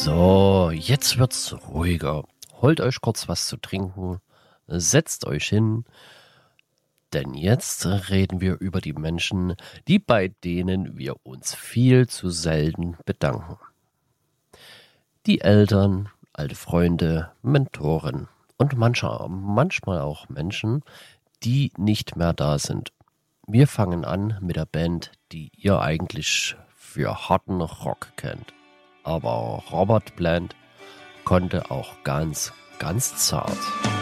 So, jetzt wird's ruhiger. Holt euch kurz was zu trinken, setzt euch hin, denn jetzt reden wir über die Menschen, bei denen wir uns viel zu selten bedanken. Die Eltern, alte Freunde, Mentoren und manchmal auch Menschen, die nicht mehr da sind. Wir fangen an mit der Band, die ihr eigentlich für harten Rock kennt. Aber Robert Plant konnte auch ganz zart.